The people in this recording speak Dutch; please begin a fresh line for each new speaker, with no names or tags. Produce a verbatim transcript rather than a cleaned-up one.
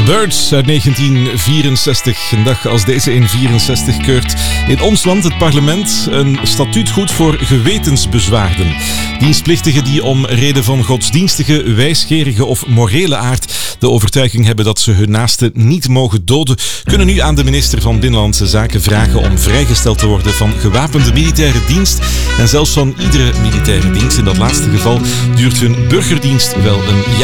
Birds uit negentien vierenzestig. Een dag als deze in vierenzestig keurt in ons land het parlement een statuutgoed voor gewetensbezwaarden. Dienstplichtigen die om reden van godsdienstige, wijsgerige of morele aard de overtuiging hebben dat ze hun naasten niet mogen doden, kunnen nu aan de minister van Binnenlandse Zaken vragen om vrijgesteld te worden van gewapende militaire dienst en zelfs van iedere militaire dienst. In dat laatste geval duurt hun burgerdienst wel een jaar.